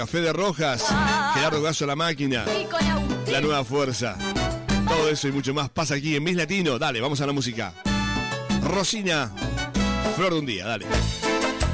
Café de Rojas, Gerardo Gasso La Máquina, La Nueva Fuerza. Todo eso y mucho más pasa aquí en Miss Latino. Dale, vamos a la música. Rosina, Flor de un Día, dale.